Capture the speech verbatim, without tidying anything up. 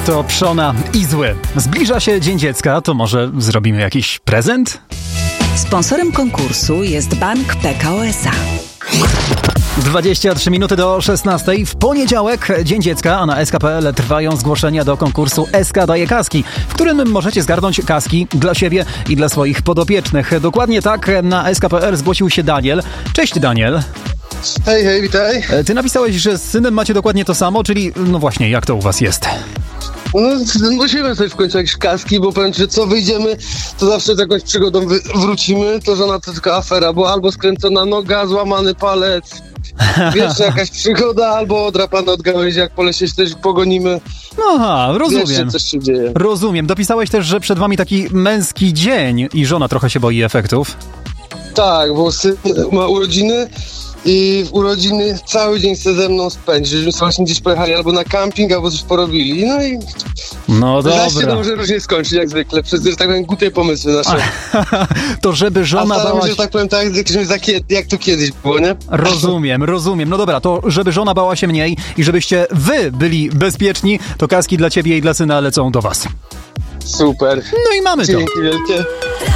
To Pszona i Zły. Zbliża się Dzień Dziecka, to może zrobimy jakiś prezent? Sponsorem konkursu jest Bank P K O S A. dwadzieścia trzy minuty do szesnastej. W poniedziałek Dzień Dziecka, a na S K kropka P L trwają zgłoszenia do konkursu S K daje kaski, w którym możecie zgarnąć kaski dla siebie i dla swoich podopiecznych. Dokładnie tak na S K kropka P L zgłosił się Daniel. Cześć Daniel. Hej, hej, witaj. Ty napisałeś, że z synem macie dokładnie to samo, czyli no właśnie, jak to u was jest? No, musimy sobie w końcu jakieś kaski, bo powiem ci, że co wyjdziemy, to zawsze z jakąś przygodą wy- wrócimy. To żona to tylko afera, bo albo skręcona noga, złamany palec, wiesz, jakaś przygoda, albo odrapane od gałęzi, jak po lesie się też pogonimy. Aha, rozumiem. Wiesz, coś się dzieje. Rozumiem. Dopisałeś też, że przed wami taki męski dzień i żona trochę się boi efektów. Tak, bo syn ma urodziny i w urodziny cały dzień chce ze mną spędzić, żebyśmy sobie właśnie gdzieś pojechali albo na camping, albo coś porobili. No i No zaś się dobra. to może różnie skończyć, jak zwykle, przez że tak powiem głupie pomysły nasze. To żeby żona A bała się, się... że tak powiem, tak jak, jak to kiedyś było, nie? Rozumiem, rozumiem. No dobra, to żeby żona bała się mniej i żebyście wy byli bezpieczni, to kaski dla ciebie i dla syna lecą do was. Super. No i mamy to. Dzięki wielkie.